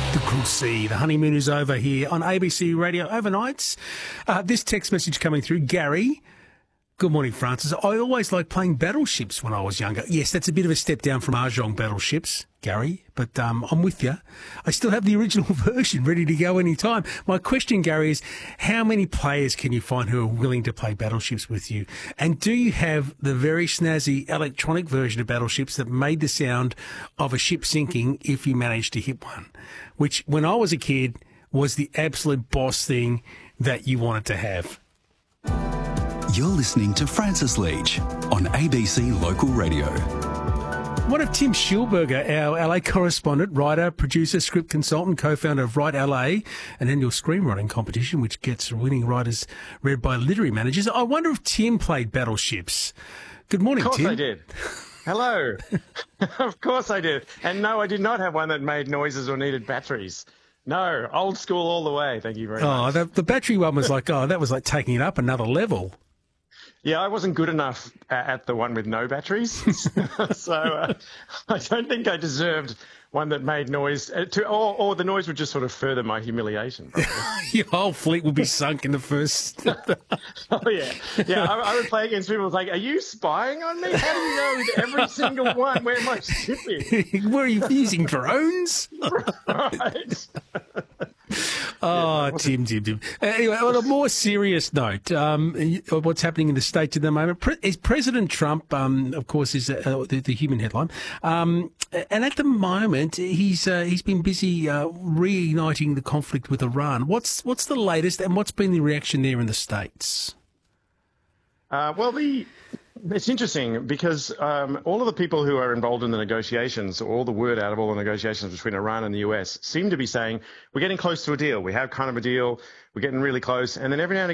The Cool Sea. The honeymoon is over here on ABC Radio overnights. This text message coming through, Gary. Good morning, Francis. I always liked playing battleships when I was younger. Yes, that's a bit of a step down from Mahjong battleships, Gary, but I'm with you. I still have the original version ready to go anytime. My question, Gary, is how many players can you find who are willing to play battleships with you? And do you have the very snazzy electronic version of battleships that made the sound of a ship sinking if you managed to hit one? Which, when I was a kid, was the absolute boss thing that you wanted to have. You're listening to Francis Leach on ABC Local Radio. What if Tim Schulberger, our LA correspondent, writer, producer, script consultant, co-founder of Write LA, an annual screenwriting competition which gets winning writers read by literary managers. I wonder if Tim played battleships. Good morning, Tim. Of course I did. Hello. Of course I did. And no, I did not have one that made noises or needed batteries. No, old school all the way. Thank you very much. Oh, the battery one was like, that was like taking it up another level. Yeah, I wasn't good enough at the one with no batteries. So I don't think I deserved one that made noise, or the noise would just sort of further my humiliation. Your whole fleet would be sunk in the first. Oh, yeah. Yeah, I would play against people like, are you spying on me? How do you know with every single one where my ship is? Were you using drones? Right. Oh, Tim. Anyway, on a more serious note, what's happening in the States at the moment is President Trump, of course, is the human headline. And at the moment, he's been busy reigniting the conflict with Iran. What's the latest, and what's been the reaction there in the States? It's interesting because all of the people who are involved in the negotiations, or all the word out of all the negotiations between Iran and the US, seem to be saying, we're getting close to a deal. We have kind of a deal. We're getting really close. And then every now and